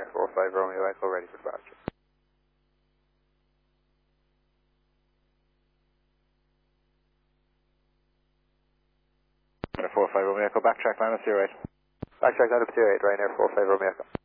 Ryanair 45 Romeo Echo, ready for departure. 45 Romeo Echo, backtrack line up 08. Backtrack line up 08, Ryanair 45 Romeo Echo.